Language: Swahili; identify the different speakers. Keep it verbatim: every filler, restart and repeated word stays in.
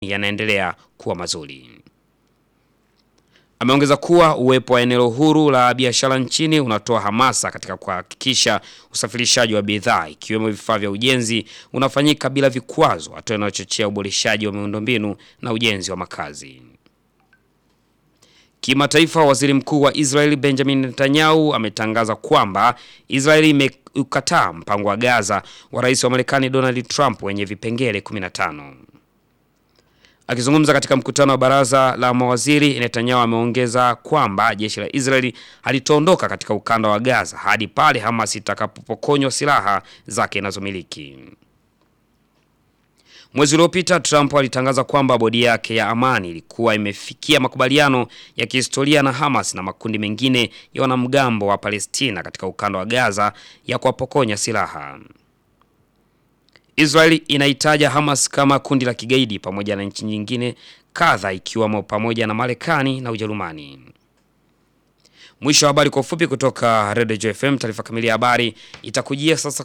Speaker 1: yanaendelea kuwa mazuri. Ameongeza kuwa uwepo wa eneo huru la biashara nchini unatoa hamasa katika kuhakikisha usafirishaji wa bidhaa ikiwemo vifaa vya ujenzi unafanyika bila vikwazo, hatua inayochochea uboreshaji wa miundombinu na ujenzi wa makazi. Kimataifa, Waziri Mkuu wa Israeli Benjamin Netanyahu ametangaza kwamba Israeli imekataa mpango wa Gaza wa Rais wa Marekani Donald Trump wenye vipengele kumi na tano. Akizungumza katika mkutano wa baraza la mawaziri, Netanyahu ameongeza kwamba jeshi la Israeli halitaondoka katika ukanda wa Gaza hadi pale Hamas itakapopokonywa silaha zake inazomiliki. Mwezi uliopita Trump alitangaza kwamba bodi yake ya amani ilikuwa imefikia makubaliano ya kihistoria na Hamas na makundi mengine ya wanamgambo wa Palestina katika ukanda wa Gaza ya kuwapokonya silaha. Israeli inaitaja Hamas kama kundi la kigaidi pamoja na nchi nyingine kadha ikiwemo pamoja na Marekani na Ujerumani. Mwisho wa habari kwa ufupi kutoka Radio J F M. Taarifa kamili ya habari itakujia sasa